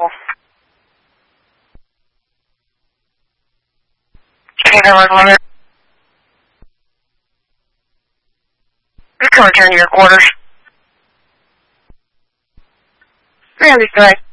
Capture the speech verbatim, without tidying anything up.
Okay, then we're going to return to your quarters. Really good.